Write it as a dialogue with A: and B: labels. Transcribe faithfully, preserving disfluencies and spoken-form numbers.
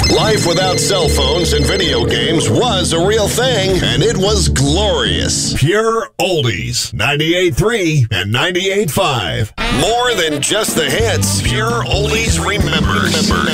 A: Life without cell phones and video games was a real thing, and it was glorious. Pure Oldies, ninety-eight point three and ninety-eight point five. More than just the hits, Pure Oldies remembers. remembers.